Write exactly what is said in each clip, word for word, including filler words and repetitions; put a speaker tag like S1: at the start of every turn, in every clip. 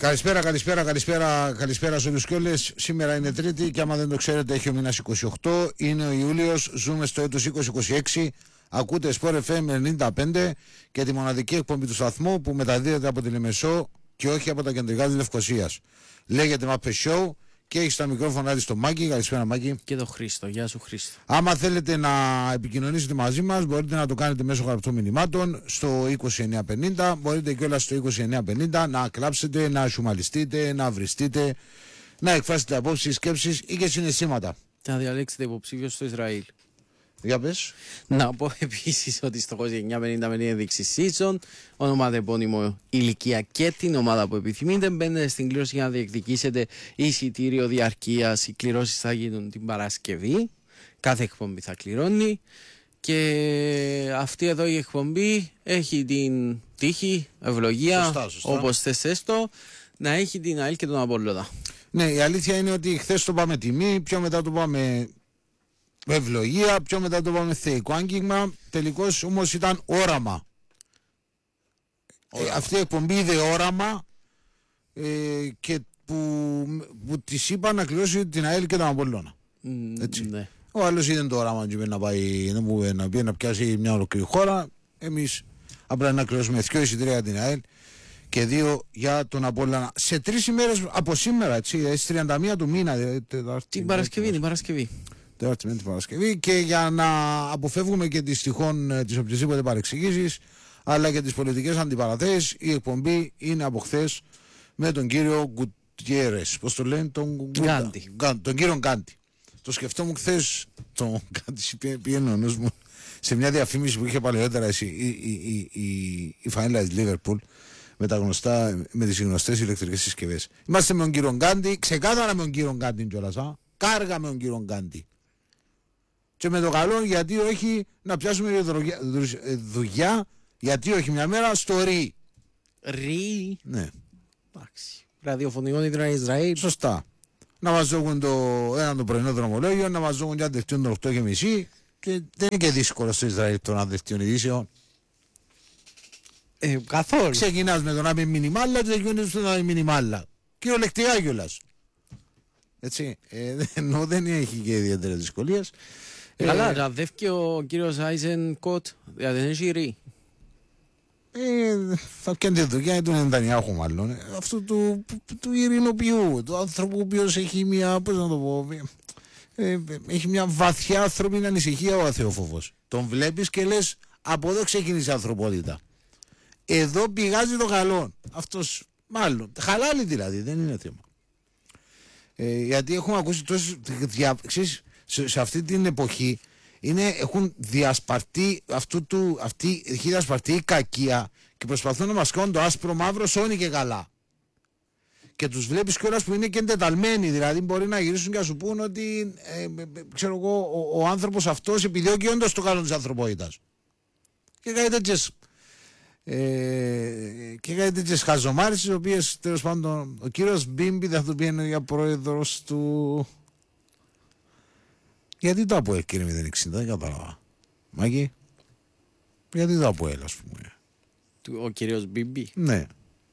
S1: Καλησπέρα, καλησπέρα, καλησπέρα, καλησπέρα σε όλους και όλες. Σήμερα είναι Τρίτη και άμα δεν το ξέρετε έχει ο μήνας είκοσι οκτώ, είναι ο Ιούλιος, ζούμε στο έτος είκοσι είκοσι έξι. Ακούτε Sport εφ εμ ενενήντα πέντε και τη μοναδική εκπομπή του σταθμού που μεταδίδεται από τη Λεμεσό και όχι από τα κεντρικά της Λευκωσίας. Λέγεται Mapes Show και έχει στα μικρόφωνα της το Μάκη. Καλησπέρα Μάκη.
S2: Και το Χρήστο. Γεια σου Χρήστο.
S1: Άμα θέλετε να επικοινωνήσετε μαζί μας μπορείτε να το κάνετε μέσω γραπτών μηνυμάτων στο είκοσι εννιά πενήντα. Μπορείτε κιόλας στο είκοσι εννιά πενήντα να κλάψετε, να σουμαλιστείτε, να βριστείτε, να εκφράσετε απόψεις, σκέψεις ή και συναισθήματα.
S2: Να διαλέξετε υποψήφιο στο Ισραήλ.
S1: Για πες.
S2: Να πω επίσης ότι στο είκοσι εννιά πενήντα με την ένδειξη season, ονομάται επώνυμο ηλικία και την ομάδα που επιθυμείτε. Μπαίνετε στην κλήρωση για να διεκδικήσετε εισιτήριο διαρκείας. Οι κληρώσεις θα γίνουν την Παρασκευή. Κάθε εκπομπή θα κληρώνει. Και αυτή εδώ η εκπομπή έχει την τύχη, ευλογία,
S1: σωστά, σωστά.
S2: όπως θες έστω, να έχει την ΑΕΛ και τον Απόλλωνα.
S1: Ναι, η αλήθεια είναι ότι χθες το πάμε τιμή, πιο μετά το πάμε με ευλογία, πιο μετά το πάμε θεϊκό άγγιγμα. Τελικώς όμως ήταν όραμα. Ε, αυτή η εκπομπή είδε όραμα ε, και που, που της είπα να κληρώσει την ΑΕΛ και τον Απόλλωνα. Έτσι.
S2: Ναι. Ο
S1: άλλος είδε το όραμα και να πάει να, μου, να, πει, να πιάσει μια ολοκληρή χώρα. Εμείς απλά να κληρώσουμε δύο εισιτήρια για την ΑΕΛ και δύο για τον Απόλλωνα. Σε τρεις ημέρες από σήμερα, έτσι, στις τριάντα μία του μήνα.
S2: Την Παρασκευή, την Παρασκευή.
S1: Την Παρασκευή, και για να αποφεύγουμε και τις τυχόν τις οποιασδήποτε παρεξηγήσεις αλλά και τις πολιτικές αντιπαραθέσεις, η εκπομπή είναι από χθες με τον κύριο Γκουτιέρες, πώς το λένε, τον,
S2: Γκάντι.
S1: τον κύριο Γκάντι. Το σκεφτόμουν χθες, τον Γκάντι πήγαινε ο νους μου σε μια διαφήμιση που είχε παλαιότερα η, η, η, η, η φανέλα της Λίβερπουλ με, τα γνωστά, με τις γνωστές ηλεκτρικές συσκευές. Είμαστε με τον κύριο Γκάντι, ξεκάθαρα με τον κύριο Γκάντι κιόλας, α. Κάργα με τον κύριο Γκάντι. Και με το καλό, γιατί όχι να πιάσουμε δουλειά, γιατί όχι μια μέρα στο Ρι.
S2: Ρι.
S1: Ναι.
S2: Εντάξει. Ραδιοφωνικό Ίδρυμα Ισραήλ.
S1: Σωστά. Να μας δώσουν το ένα το πρωινό δρομολόγιο, να μας δώσουν και αντευτείων το οκτώ και μισή, και δεν είναι και δύσκολο στο Ισραήλ το αντευτείων ειδήσεων.
S2: Ε, καθόλου.
S1: Ξεκινάς με το να πει μινιμάλα και τελειώνεις με το να πει μινιμάλα. Κυριολεκτικά κιόλας. Έτσι. Ε, ενώ δεν έχει και ιδιαίτερες δυσκολίες.
S2: Καλά, ραδεύει ο κύριος Άιζεν Κοτ, δηλαδή δεν έχει ρί.
S1: Ε, θα πιάνει τη δουλειά του Νετανιάχου μάλλον. Ε, αυτού του, του, του ειρηνοποιού, του άνθρωπου ο οποίος έχει μια, πώς να το πω, ε, έχει μια βαθιά ανθρώπινη ανησυχία ο αθεόφοβος. Τον βλέπεις και λες, από εδώ ξεκίνησε η ανθρωπότητα. Εδώ πηγάζει το καλό. Αυτός μάλλον, χαλάλι δηλαδή, δεν είναι θέμα. Ε, γιατί έχουμε ακούσει τόσες διάψεις σε, σε αυτή την εποχή, είναι, έχουν διασπαρτεί αυτού του, αυτή έχει διασπαρτεί η κακία και προσπαθούν να μας κάνουν το άσπρο μαύρο σώνει και καλά. Και τους βλέπεις κιόλας που είναι και εντεταλμένοι, δηλαδή μπορεί να γυρίσουν και να σου πούν ότι ε, ξέρω εγώ, ο, ο άνθρωπος αυτός επιδιώκει όντως το καλό της ανθρωπότητας. Και κάτι τέτοιες ε, και κάτι τέτοιες χαζομάρες, τις οποίες τέλος πάντων ο κύριος Μπίμπι θα του πιένει για πρόεδρος του. Γιατί το ΑΠΟΕΛ κύριε μηδέν εξήντα, δεν κατάλαβα. Μάκη, γιατί το ΑΠΟΕΛ ας πούμε.
S2: Ο κύριος Μπίμπι.
S1: Ναι.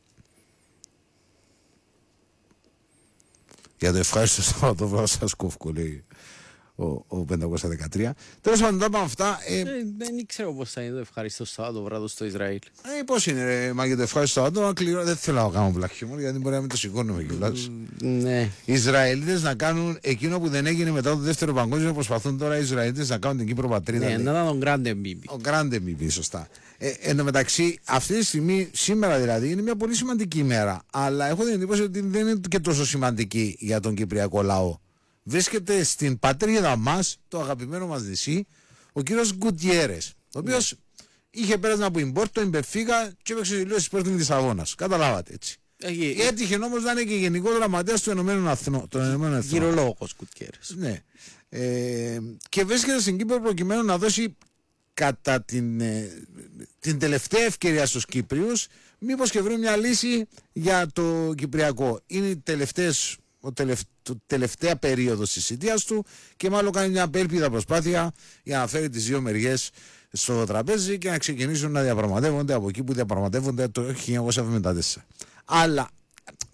S1: Για το ευχάριστο Σαββατόβραδο σας κόφκο, λέει ο, ο πεντακόσια δεκατρία. Τέλος πάντων, τα πάμε αυτά. Ε,
S2: ε, δεν ξέρω πώς θα είναι το ευχάριστο Σαββατόβραδο στο Ισραήλ.
S1: Ε, πώς είναι, ρε, μα για το ευχάριστο Σαββατόβραδο, δεν θέλω να κάνω black humor, γιατί μπορεί να μην το σηκώνουμε κιόλας.
S2: Ναι.
S1: Οι Ισραηλίτες να κάνουν εκείνο που δεν έγινε μετά το δεύτερο παγκόσμιο, προσπαθούν τώρα οι Ισραηλίτες να κάνουν την Κύπρο πατρίδα.
S2: Ναι, να ήταν τον Γκράντε Μπίμπι.
S1: Ο Γκράντε Μπίμπι, σωστά. Ε, εν τω μεταξύ, αυτή τη στιγμή, σήμερα δηλαδή, είναι μια πολύ σημαντική ημέρα. Αλλά έχω την εντύπωση ότι δεν είναι και τόσο σημαντική για τον κυπριακό λαό. Βρίσκεται στην πατρίδα μας, το αγαπημένο μας νησί, ο κύριος Γκουτιέρες, ο οποίος ναι. είχε πέρασμα από την Πόρτο, την Μπεφίκα και έπαιξε λίγο στη Sporting της Αγώνας. Καταλάβατε έτσι. Έχει... Έτυχε όμως να είναι και γενικό γραμματέας του Ηνωμένων Εθνών.
S2: Γυρολόγος Γκουτιέρες.
S1: Ναι. Ε, και βρίσκεται στην Κύπρο προκειμένου να δώσει κατά την, ε, την τελευταία ευκαιρία στους Κύπριους, μήπως και βρουν μια λύση για το Κυπριακό. Είναι οι τελευταίες, ο τελευ, το τελευταία περίοδος της θητείας του και μάλλον κάνει μια απέλπιδα προσπάθεια για να φέρει τις δύο μεριές στο τραπέζι και να ξεκινήσουν να διαπραγματεύονται από εκεί που διαπραγματεύονται το χίλια εννιακόσια εβδομήντα τέσσερα. Αλλά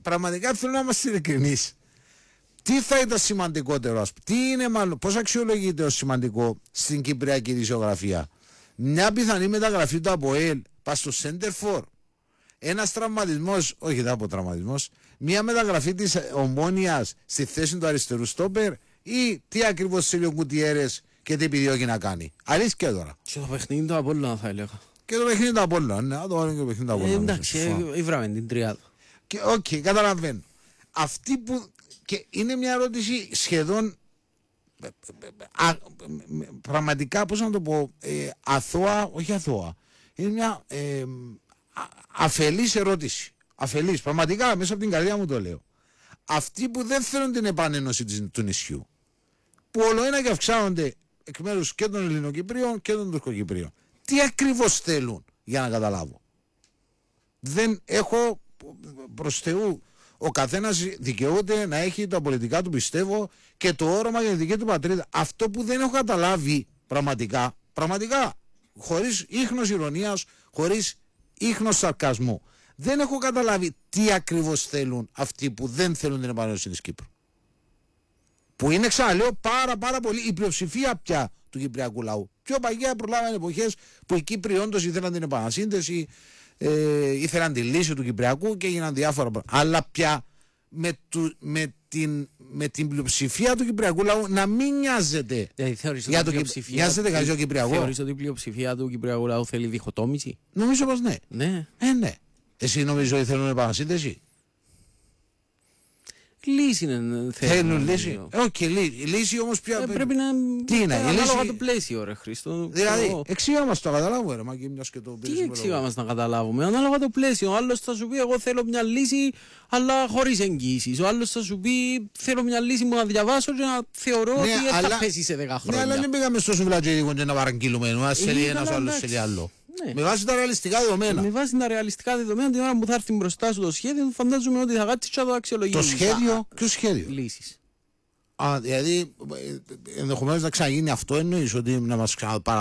S1: πραγματικά θέλω να είμαστε ειλικρινείς. Τι θα ήταν σημαντικότερο, ας πούμε, τι είναι μάλλον, πώς αξιολογείται ως σημαντικό στην κυπριακή ειδησιογραφία? Μια πιθανή μεταγραφή του ΑΠΟΕΛ, πας στο Σέντερφορ, ένας τραυματισμός, όχι δεν από τραυματισμός, μια μεταγραφή της Ομόνοιας στη θέση του αριστερού στόπερ, ή τι ακριβώς θέλει ο Κουτιέρες και τι επιδιώκει να κάνει? Αλήθεια τώρα.
S2: Και το παιχνίδι του Απόλλωνα θα έλεγα.
S1: Και το παιχνίδι του Απόλλωνα, ναι, το βάλω και το παιχνίδι του Απόλλωνα.
S2: Ε, εντάξει, ε, ήβραμε την τριάδα.
S1: Και οκ, okay, καταλαβαίνω. Αυτή που. Και είναι μια ερώτηση σχεδόν. Α, πραγματικά, πώς να το πω, ε, αθώα, όχι αθώα. Είναι μια ε, α, αφελής ερώτηση. Αφελής, πραγματικά μέσα από την καρδιά μου το λέω. Αυτοί που δεν θέλουν την επανένωση του νησιού, που όλο ένα και αυξάνονται εκ μέρους και των Ελληνοκυπρίων και των Τουρκοκυπρίων, τι ακριβώς θέλουν, για να καταλάβω? Δεν έχω, προς Θεού, ο καθένας δικαιούται να έχει τα πολιτικά του, πιστεύω, και το όρομα για τη δική του πατρίδα. Αυτό που δεν έχω καταλάβει πραγματικά, πραγματικά, χωρίς ίχνος ηρωνίας, χωρίς ίχνος σαρκασμού, δεν έχω καταλάβει τι ακριβώς θέλουν αυτοί που δεν θέλουν την επανένωση της Κύπρου. Που είναι, ξαναλέω, πάρα πάρα πολύ η πλειοψηφία πια του κυπριακού λαού. Πιο παγιά προλάβανε εποχές που οι Κύπροι όντως ήθελαν την επανασύνδεση, ε, ήθελαν τη λύση του Κυπριακού και έγιναν διάφορα πράγματα. Αλλά πια με, του, με, την, με την πλειοψηφία του κυπριακού λαού να μην νοιάζεται.
S2: Δηλαδή,
S1: για το Κυπριακό. Νοιάζεται κανείς ο Κυπριακό?
S2: Θεωρείς ότι η πλειοψηφία του κυπριακού λαού θέλει διχοτόμηση?
S1: Νομίζω πως ναι.
S2: Ναι.
S1: Ε, ναι. Εσύ νομίζω ότι θέλουν επανασύνδεση?
S2: Λύση είναι.
S1: Θέλουν λύση. Όχι, ε, λύση. λύση όμως πια.
S2: Ε, πρέπει να.
S1: Τι είναι, η
S2: ανάλογα
S1: λύση...
S2: το πλαίσιο, ρε Χρήστο.
S1: Δηλαδή, εξήγα μας το καταλάβουμε, ρε Μάκη, μιας και το.
S2: Τι εξήγα μας να καταλάβουμε? Ανάλογα το πλαίσιο. Ο άλλος θα σου πει: εγώ θέλω μια λύση, αλλά χωρίς εγγύησεις. Ο άλλος θα σου πει: θέλω μια λύση που να διαβάσω και να θεωρώ ναι, ότι αλλά... θα πέσει σε δέκα χρόνια.
S1: Ναι, αλλά δεν πήγαμε στο σουβλατζίδικο και να παραγγείλουμε. Ένα θέλει ένα, άλλο θέλει άλλο. Ναι. Με βάση τα ρεαλιστικά δεδομένα.
S2: Με βάση τα ρεαλιστικά δεδομένα, την ώρα που θα έρθει μπροστά σου το σχέδιο, φαντάζομαι ότι θα κάτσει και θα το αξιολογήσει.
S1: Το σχέδιο, ποιο σχέδιο?
S2: Λύσεις.
S1: Α, δηλαδή ενδεχομένως να ξαναγίνει αυτό, εννοείς ότι να μας ξαναπαρα